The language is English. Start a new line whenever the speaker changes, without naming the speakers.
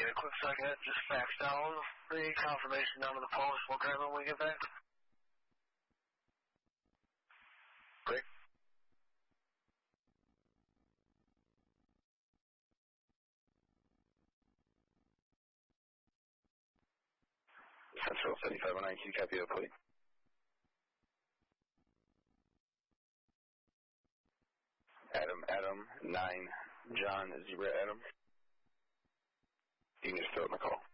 get a quick second? Just fax down the confirmation down to the post. We'll grab it when we get back. Great.
Central 7509, can you copy that, please? Adam, 9, John, Zebra, Adam. You can just throw it in the call.